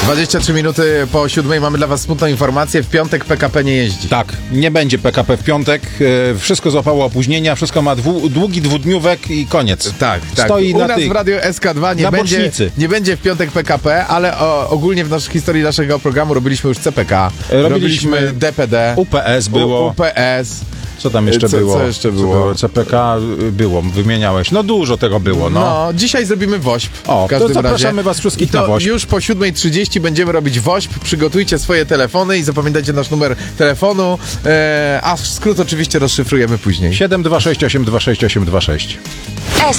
23 minuty po 7 mamy dla was smutną informację. W piątek PKP nie jeździ. Tak, nie będzie PKP w piątek. Wszystko złapało opóźnienia, wszystko ma długi dwudniówek i koniec. Tak. Stoi U na nas w Radiu SK2 nie będzie w piątek PKP, ale ogólnie w naszej historii naszego programu robiliśmy już CPK, robiliśmy DPD, UPS było. UPS. Co tam jeszcze było? Co jeszcze było? CPK było, wymieniałeś. No dużo tego było, no. Dzisiaj zrobimy WOŚP. O, w każdym to zapraszamy razie. was wszystkich I to na WOŚP. już po 7:30 będziemy robić WOŚP. Przygotujcie swoje telefony i zapamiętajcie nasz numer telefonu, a skrót oczywiście rozszyfrujemy później. 726826826.